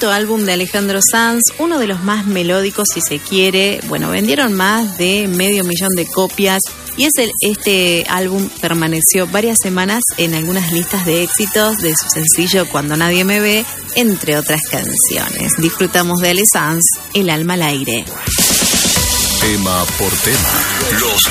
quinto álbum de Alejandro Sanz, uno de los más melódicos si se quiere. Bueno, vendieron más de 500.000 de copias y este álbum permaneció varias semanas en algunas listas de éxitos de su sencillo Cuando Nadie Me Ve, entre otras canciones. Disfrutamos de Ale Sanz, El alma al aire. Tema por tema, los